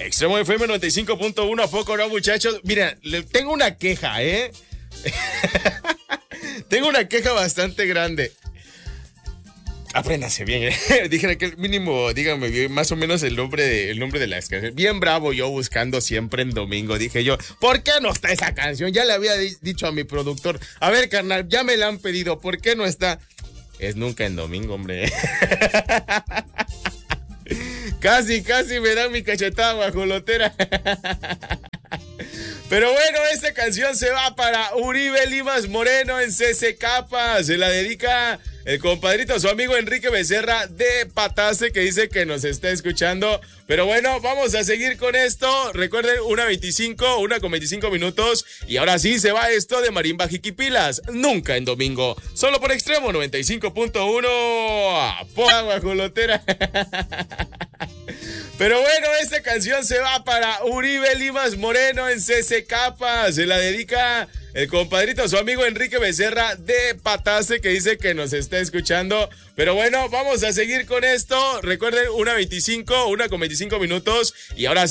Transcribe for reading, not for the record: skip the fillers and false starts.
Extremo FM 95.1, ¿a poco no, muchachos? Mira, tengo una queja, ¿eh? Tengo una queja bastante grande. Apréndase bien, ¿eh? Dije que mínimo, dígame bien, más o menos el nombre de la canción. Bien bravo yo buscando siempre en domingo. Dije yo, ¿por qué no está esa canción? Ya le había dicho a mi productor. A ver, carnal, ya me la han pedido. ¿Por qué no está? Es nunca en domingo, hombre. Casi me da mi cachetada guajolotera. Pero bueno, esta canción se va para Uribe Limas Moreno en CC Capa. Se la dedica el compadrito, su amigo Enrique Becerra de Patace, que dice que nos está escuchando. Pero bueno, vamos a seguir con esto. Recuerden, 1:25 minutos. Y ahora sí se va esto de Marimba Jiquipilas. Nunca en domingo. Solo por Extremo 95.1. ¡Poa, guajolotera! Pero bueno, esta canción se va para Uribe Limas Moreno en CC Capa. Se la dedica el compadrito, su amigo Enrique Becerra de Patace, que dice que nos está escuchando. Pero bueno, vamos a seguir con esto. Recuerden, 1:25 minutos. Y ahora sí